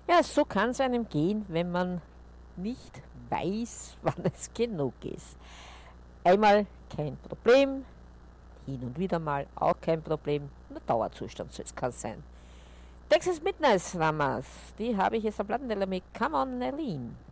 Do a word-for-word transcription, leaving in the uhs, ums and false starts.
Ja, so kann es einem gehen, wenn man nicht weiß, wann es genug ist. Einmal kein Problem, hin und wieder mal auch kein Problem. Nur Dauerzustand soll es kein sein. Texas Midnight Swimmers, die habe ich jetzt am Plattenteller mit Come on Eileen.